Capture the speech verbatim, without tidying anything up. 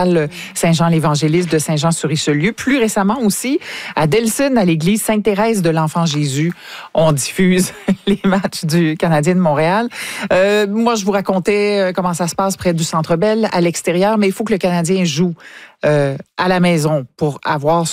cathédrale Saint-Jean-l'Évangéliste de Saint-Jean-sur-Richelieu. Plus récemment aussi, à Delson, à l'église Sainte-Thérèse de l'Enfant-Jésus, on diffuse les matchs du Canadien de Montréal. Euh, moi, je vous racontais comment ça se passe près du Centre Bell, à l'extérieur, mais il faut que le Canadien joue euh, à la maison pour avoir